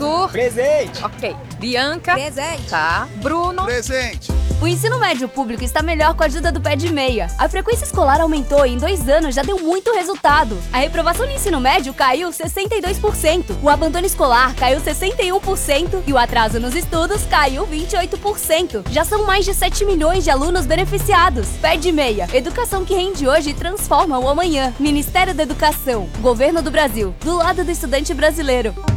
Arthur. Presente. Ok. Bianca. Presente. Tá. Bruno. Presente. O ensino médio público está melhor com a ajuda do Pé de Meia. A frequência escolar aumentou e em 2 anos já deu muito resultado. A reprovação no ensino médio caiu 62%, o abandono escolar caiu 61% e o atraso nos estudos caiu 28%. Já são mais de 7 milhões de alunos beneficiados. Pé de Meia, educação que rende hoje e transforma o amanhã. Ministério da Educação, Governo do Brasil, do lado do estudante brasileiro.